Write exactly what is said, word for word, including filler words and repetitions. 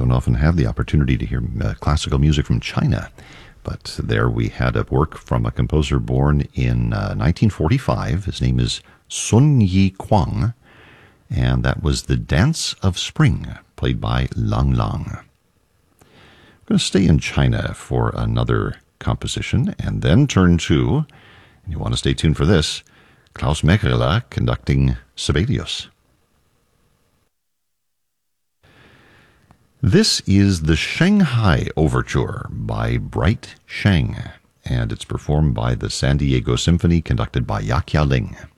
don't often have the opportunity to hear uh, classical music from China, but there we had a work from a composer born in uh, nineteen forty-five. His name is Sun Yi Kwang, and that was The Dance of Spring, played by Lang Lang. I'm going to stay in China for another composition and then turn to, and you want to stay tuned for this, Klaus Mechela conducting Sibelius. This is the Shanghai Overture by Bright Sheng, and it's performed by the San Diego Symphony, conducted by Ya Qiaoling.